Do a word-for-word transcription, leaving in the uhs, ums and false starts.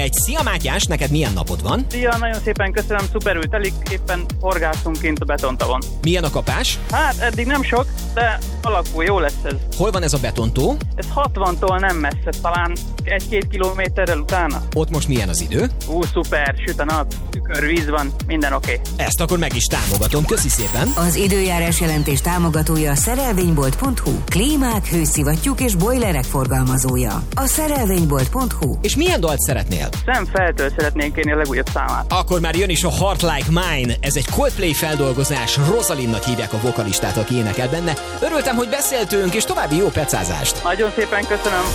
Egy szia Mátyás, neked milyen napod van? Szia, nagyon szépen köszönöm, szuperül telik, éppen horgászunk kint a betontavon. Milyen a kapás? Hát eddig nem sok, de alakul, jó lesz ez. Hol van ez a betontó? Ez hatvantól nem messze, talán egy-két kilométerrel utána. Ott most milyen az idő? Ú, szuper, süt a nap, tükör, víz van, minden oké. Okay. Ezt akkor meg is támogatom, köszi szépen. Az időjárás jelentés támogatója a szerelvénybolt pont hu. Klímák, hőszivattyúk és bojlerek forgalmazója. A szerelvénybolt pont hu. És milyen dalt szeretnél? Sam Feltől szeretnénk kérni a legújabb számát. Akkor már jön is a Heart Like Mine. Ez egy Coldplay feldolgozás, Rosalindnak hívják a vokalistát, aki énekel benne. Örültem, hogy beszéltünk, és további jó pecázást. Nagyon szépen köszönöm.